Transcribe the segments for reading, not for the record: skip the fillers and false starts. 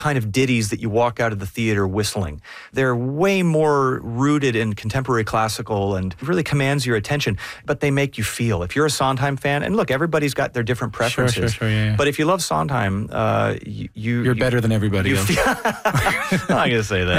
kind of ditties that you walk out of the theater whistling. They're way more rooted in contemporary classical and really commands your attention, but they make you feel. If you're a Sondheim fan, and look, everybody's got their different preferences. Sure, yeah. But if you love Sondheim, you're better than everybody else. I'm not going to say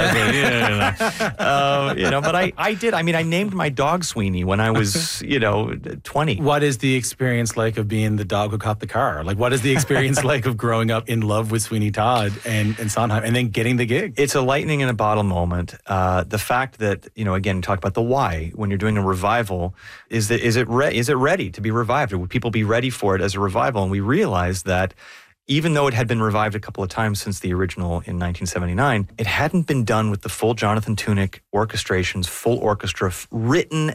that. But I did. I mean, I named my dog Sweeney when I was, 20. What is the experience like of being the dog who caught the car? Like, what is the experience like of growing up in love with Sweeney Todd and Sondheim and then getting the gig? It's a lightning in a bottle moment. The fact that, again, talk about the why when you're doing a revival, is it ready to be revived? Or would people be ready for it as a revival? And we realized that even though it had been revived a couple of times since the original in 1979, it hadn't been done with the full Jonathan Tunick orchestrations, full orchestra, written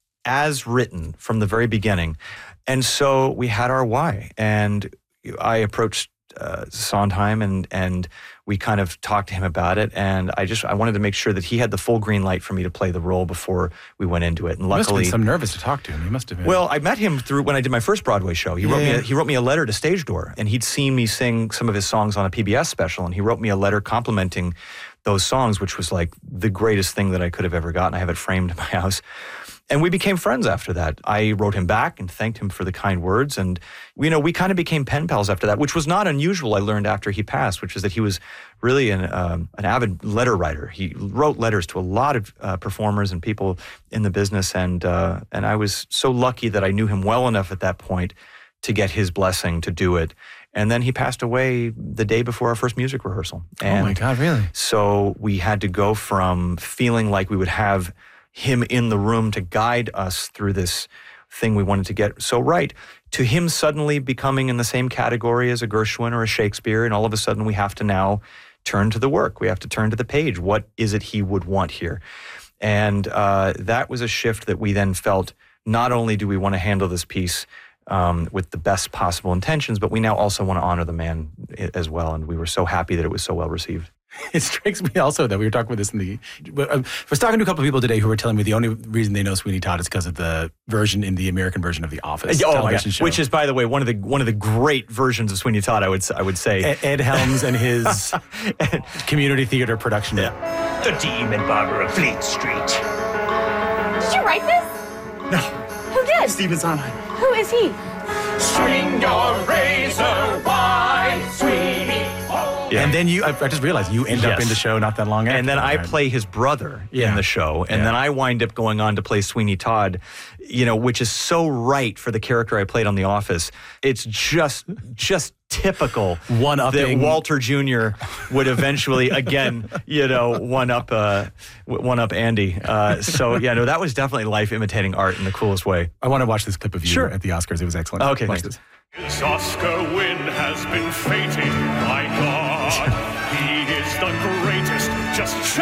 from the very beginning. And so we had our why. And I approached Sondheim and we kind of talked to him about it, and I wanted to make sure that he had the full green light for me to play the role before we went into it. And luckily, you must have been some nervous to talk to him. You must have been. Well, I met him when I did my first Broadway show. He wrote me a letter to Stage Door, and he'd seen me sing some of his songs on a PBS special, and he wrote me a letter complimenting those songs, which was like the greatest thing that I could have ever gotten. I have it framed in my house. And we became friends after that. I wrote him back and thanked him for the kind words. And, we kind of became pen pals after that, which was not unusual, I learned after he passed, which is that he was really an avid letter writer. He wrote letters to a lot of performers and people in the business. And I was so lucky that I knew him well enough at that point to get his blessing to do it. And then he passed away the day before our first music rehearsal. And oh my God, really? So we had to go from feeling like we would have him in the room to guide us through this thing we wanted to get so right, to him suddenly becoming in the same category as a Gershwin or a Shakespeare, and all of a sudden we have to now turn to the work. We have to turn to the page. What is it he would want here? And that was a shift that we then felt, not only do we want to handle this piece with the best possible intentions, but we now also want to honor the man as well, and we were so happy that it was so well received. It strikes me also that we were talking about this I was talking to a couple of people today who were telling me the only reason they know Sweeney Todd is because of the version in the American version of The Office television show. Which is, by the way, one of the great versions of Sweeney Todd, I would say. Ed Helms and his community theater production. Yeah. The Demon Barber of Fleet Street. Did you write this? No. Who did? Stephen Sondheim. Who is he? String your razor wide, Sweeney. Yeah. And then I just realized you end up in the show not that long after. And then I play his brother in the show. And then I wind up going on to play Sweeney Todd, which is so right for the character I played on The Office. It's just typical that Walter Jr. would eventually, again, one up Andy. That was definitely life imitating art in the coolest way. I want to watch this clip of you at the Oscars. It was excellent. Okay, watch thanks. this. His Oscar win has been fated by God. He is the greatest, just